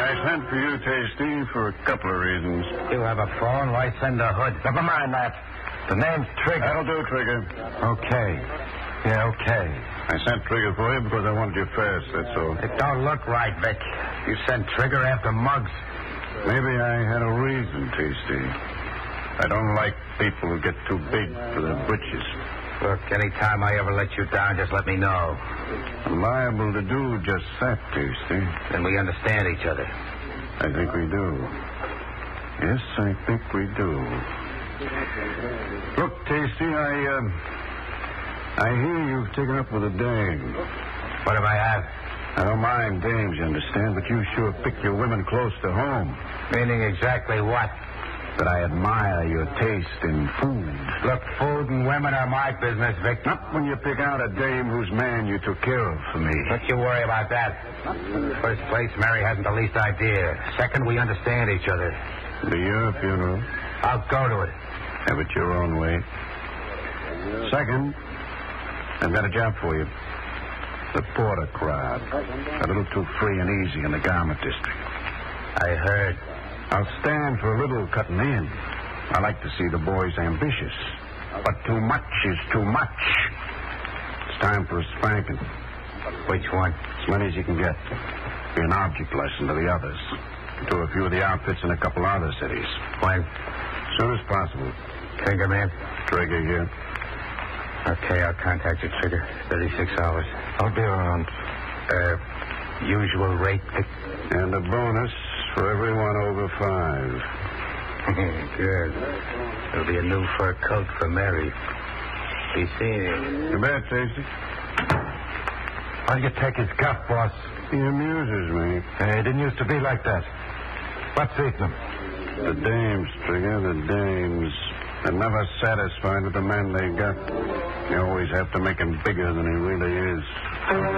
sent for you, Tasty, for a couple of reasons. You have a phone? Why send a hood? Never mind that. The name's Trigger. That'll do, Trigger. Okay. Yeah, okay. I sent Trigger for you because I wanted you fast, that's all. It don't look right, Vic. You sent Trigger after Muggs. Maybe I had a reason, Tasty. I don't like people who get too big for their britches. Look, anytime I ever let you down, just let me know. I'm liable to do just that, Tasty. Then we understand each other. I think we do. Yes, I think we do. Look, Tasty, I hear you've taken up with a dame. What have I had? I don't mind dames, you understand, but you sure pick your women close to home. Meaning exactly what? That I admire your taste in food. Look, food and women are my business, Vic. Not when you pick out a dame whose man you took care of for me. Don't you worry about that. First place, Mary hasn't the least idea. Second, we understand each other. Be your funeral. I'll go to it. Have it your own way. Second, I've got a job for you. The Porter crowd. A little too free and easy in the garment district. I heard. I'll stand for a little cutting in. I like to see the boys ambitious. But too much is too much. It's time for a spanking. Which one? As many as you can get. Be an object lesson to the others. To a few of the outfits in a couple other cities. When? As soon as possible. Trigger, man? Trigger here. Okay, I'll contact you, Trigger. 36 hours. I'll be around. Usual rate, Vic? And a bonus for everyone over 5. Good. There'll be a new fur coat for Mary. Be seeing you. You bet, Tasty. Why do you take his guff, boss? He amuses me. It didn't used to be like that. What's eating him? The dames, Trigger, the dames. They're never satisfied with the man they got. You always have to make him bigger than he really is.